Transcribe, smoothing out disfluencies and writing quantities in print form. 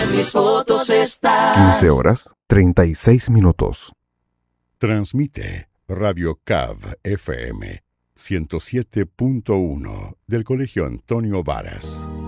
mis fotos estás. 15 horas, 36 minutos. Transmite Radio CAV FM 107.1 del Colegio Antonio Varas.